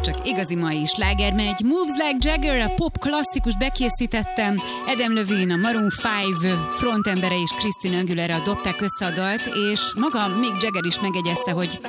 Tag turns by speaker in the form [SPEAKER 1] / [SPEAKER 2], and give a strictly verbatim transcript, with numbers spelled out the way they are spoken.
[SPEAKER 1] csak igazi mai sláger megy. Moves Like Jagger, a pop klasszikus bekészítettem. Adam Levine, a Maroon öt frontembere és Christina Aguilera dobták össze a dalt, és maga Mick Jagger is megegyezte, hogy